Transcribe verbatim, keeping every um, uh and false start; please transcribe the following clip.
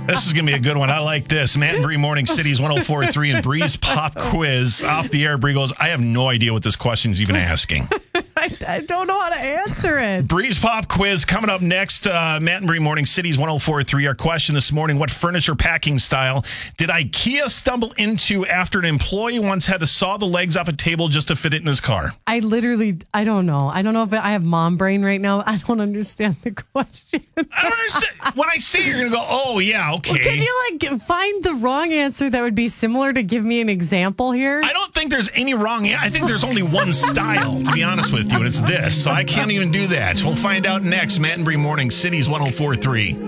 This is going to be a good one. I like this. Matt and Bree Morning Cities one oh four point three and Bree's Pop Quiz. Off the air, Bree goes, I have no idea what this question is even asking. I, I don't know how to answer it. Bree's Pop Quiz coming up next. Uh, Matt and Bree Morning Cities one oh four point three. Our question this morning, what furniture packing style did IKEA stumble into after an employee once had to saw the legs off a table just to fit it in his car? I literally, I don't know. I don't know if I have mom brain right now. I don't understand the question. I don't understand. When I say it, you're going to go, oh, yeah, okay. Well, can you like find the wrong answer that would be similar to give me an example here? I don't think there's any wrong. I think there's only one style, to be honest with you, and it's this. So I can't even do that. So we'll find out next. Matt and Bree Morning Cities one oh four point three.